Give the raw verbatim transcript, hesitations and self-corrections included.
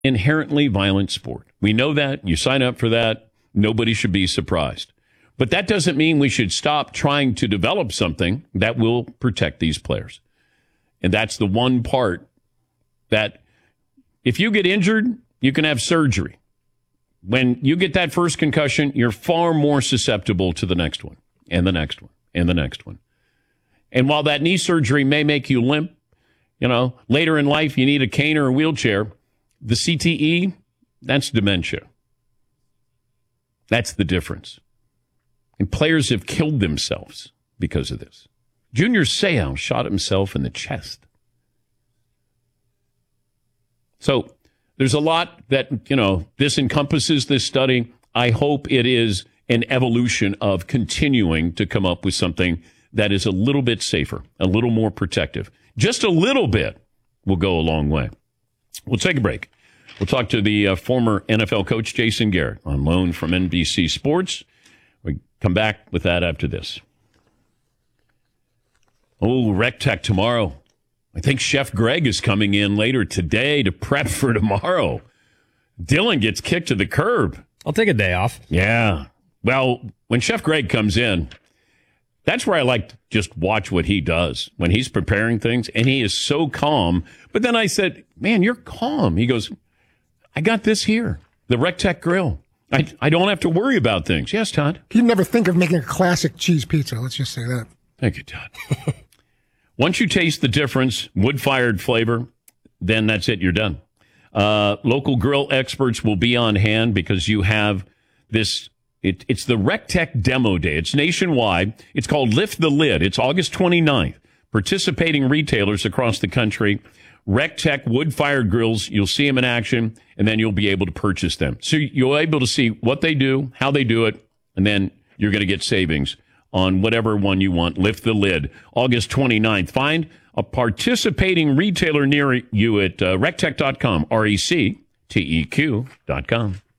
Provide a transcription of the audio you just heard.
inherently violent sport. We know that. You sign up for that. Nobody should be surprised. But that doesn't mean we should stop trying to develop something that will protect these players. And that's the one part that if you get injured, you can have surgery. When you get that first concussion, you're far more susceptible to the next one, and the next one, and the next one. And while that knee surgery may make you limp, you know, later in life you need a cane or a wheelchair, the C T E, that's dementia. That's the difference. And players have killed themselves because of this. Junior Seau shot himself in the chest. So there's a lot that, you know, this encompasses this study. I hope it is an evolution of continuing to come up with something that is a little bit safer, a little more protective. Just a little bit will go a long way. We'll take a break. We'll talk to the uh, former N F L coach, Jason Garrett, on loan from N B C Sports. We come back with that after this. Oh, Rec Tech tomorrow. I think Chef Greg is coming in later today to prep for tomorrow. Dylan gets kicked to the curb. I'll take a day off. Yeah. Well, when Chef Greg comes in, that's where I like to just watch what he does when he's preparing things, and he is so calm. But then I said, man, you're calm. He goes, I got this here, the Rec Tech Grill. I, I don't have to worry about things. Yes, Todd? He'd never think of making a classic cheese pizza. Let's just say that. Thank you, Todd. Once you taste the difference, wood-fired flavor, then that's it. You're done. Uh, local grill experts will be on hand because you have this. It, it's the Rec Tech Demo Day. It's nationwide. It's called Lift the Lid. It's August twenty-ninth. Participating retailers across the country, Rec Tech wood-fired grills, you'll see them in action, and then you'll be able to purchase them. So you'll be able to see what they do, how they do it, and then you're going to get savings on whatever one you want. Lift the Lid, August twenty-ninth. Find a participating retailer near you at uh, rec tech dot com, R E C T E Q dot com.